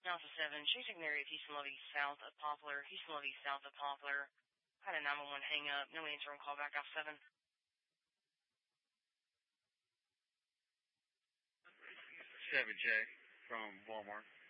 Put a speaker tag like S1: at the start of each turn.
S1: Alpha 7, chasing an area of Houston Love East south of Poplar. Houston Love East south of Poplar. Had a 911 hang up. No answer on call back. Alpha 7.
S2: 7J from Walmart.